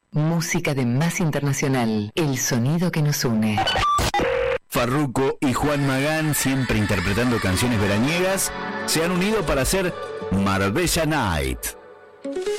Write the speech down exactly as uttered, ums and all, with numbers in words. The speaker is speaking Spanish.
Música de Más Internacional, el sonido que nos une. Farruko y Juan Magán, siempre interpretando canciones veraniegas, se han unido para hacer Marbella Night.